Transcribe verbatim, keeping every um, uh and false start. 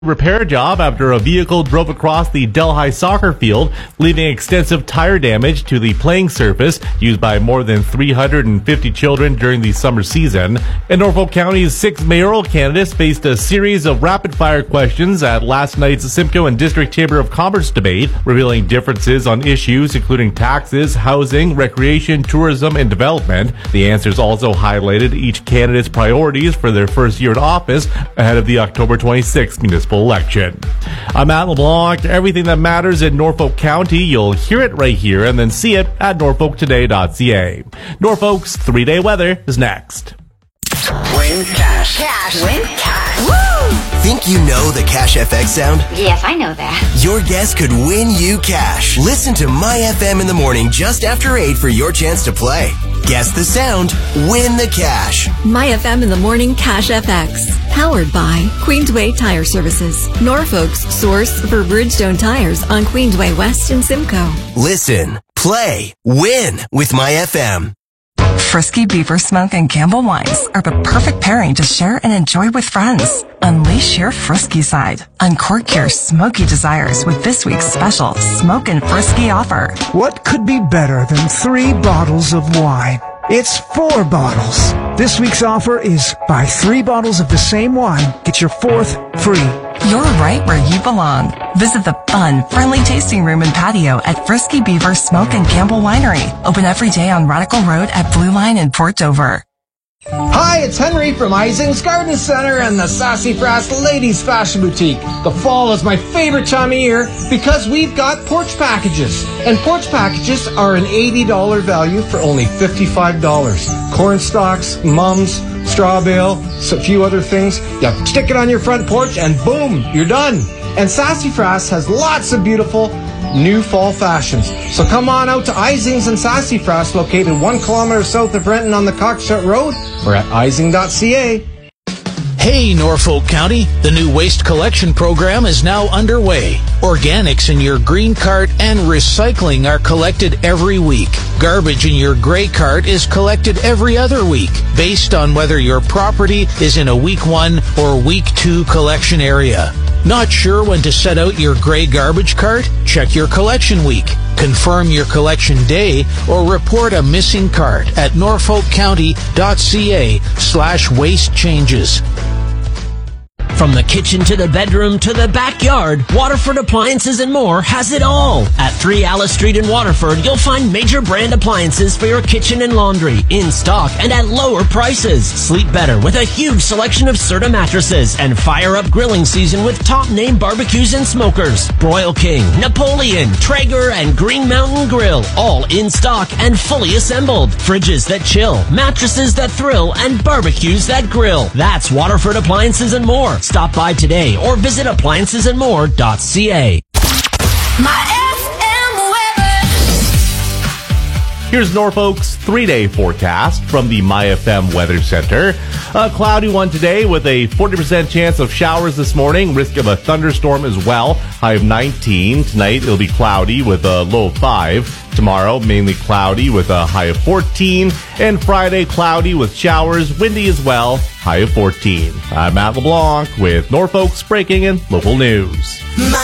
repair job after a vehicle drove across the Delhi soccer field, leaving extensive tire damage to the playing surface used by more than three hundred fifty children during the summer season. And Norfolk County's six mayoral candidates faced a series of rapid-fire questions at last night's Simcoe and District Chamber of Commerce debate, revealing differences on issues including taxes, housing, recreation, tourism, and development. The answers also highlighted each candidate's priorities for their first year in office ahead of the October twenty-sixth municipal election. I'm Matt LeBlanc. Everything that matters in Norfolk County, you'll hear it right here and then see it at norfolk today dot c a. Norfolk's three-day weather is next. Win cash. Cash. Win cash. Woo! Think you know the Cash F X sound? Yes, I know that. Your guess could win you cash. Listen to My F M in the morning just after eight for your chance to play. Guess the sound, win the cash. My F M in the morning Cash F X. Powered by Queensway Tire Services. Norfolk's source for Bridgestone tires on Queensway West in Simcoe. Listen, play, win with My F M. Frisky Beaver Smoke and Campbell wines are the perfect pairing to share and enjoy with friends. Unleash your frisky side. Uncork your smoky desires with this week's special Smoke and Frisky offer. What could be better than three bottles of wine? It's four bottles. This week's offer is buy three bottles of the same wine, get your fourth free. You're right where you belong. Visit the fun, friendly tasting room and patio at Frisky Beaver Smoke and Campbell Winery. Open every day on Radical Road at Blue Line in Port Dover. Hi, it's Henry from Ising's Garden Center and the Sassafras Ladies Fashion Boutique. The fall is my favorite time of year because we've got porch packages. And porch packages are an eighty dollars value for only fifty-five dollars. Corn stalks, mums, straw bale, a few other things. You stick it on your front porch and boom, you're done. And Sassafras has lots of beautiful new fall fashions. So come on out to Ising's and Sassafras, located one kilometer south of Renton on the Cockshut Road, or at ising dot c a. Hey, Norfolk County, the new waste collection program is now underway. Organics in your green cart and recycling are collected every week. Garbage in your gray cart is collected every other week, based on whether your property is in a week one or week two collection area. Not sure when to set out your gray garbage cart? Check your collection week. Confirm your collection day or report a missing cart at norfolk county dot c a slash waste changes. From the kitchen to the bedroom to the backyard, Waterford Appliances and More has it all. At three Alice Street in Waterford, you'll find major brand appliances for your kitchen and laundry in stock and at lower prices. Sleep better with a huge selection of Serta mattresses and fire up grilling season with top name barbecues and smokers. Broil King, Napoleon, Traeger, and Green Mountain Grill, all in stock and fully assembled. Fridges that chill, mattresses that thrill, and barbecues that grill. That's Waterford Appliances and More. Stop by today or visit appliances and more dot c a. My F M weather. Here's Norfolk's three-day forecast from the My F M Weather Center. A cloudy one today with a forty percent chance of showers this morning. Risk of a thunderstorm as well. High of nineteen. Tonight it'll be cloudy with a low of five. Tomorrow, mainly cloudy with a high of fourteen. And Friday, cloudy with showers, windy as well, high of fourteen. I'm Matt LeBlanc with Norfolk's breaking and local news.